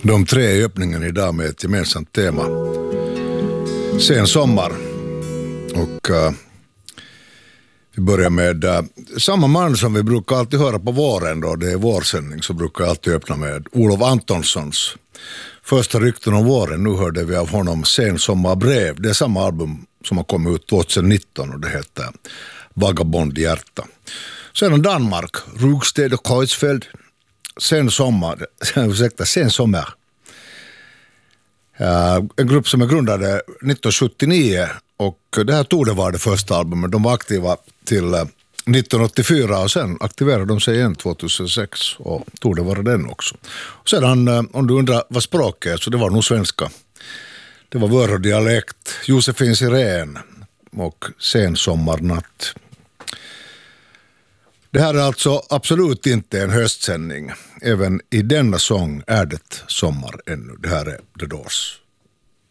De tre i öppningen idag med ett gemensamt tema. Sen sommar. Och vi börjar med samma man som vi brukar alltid höra på våren då. Det är vårsändning, så brukar jag alltid öppna med Olof Antonssons första rykten om våren. Nu hörde vi av honom Sen sommarbrev. Det är samma album som har kommit ut 2019 och det heter Vagabond hjärta. Sedan Danmark, Rugsted och Kreuzfeld. Sen sommar. En grupp som är grundade 1979 och det här tog det var det första albumet. De var aktiva till 1984 och sen aktiverade de sig igen 2006 och tog det vara den också. Och sedan, om du undrar vad språket är, så det var nog svenska. Det var vör och dialekt, Josefin Sirén och Sen sommarnatt. Det här är alltså absolut inte en höstsändning. Även i denna sång är det sommar ännu. Det här är The Doors.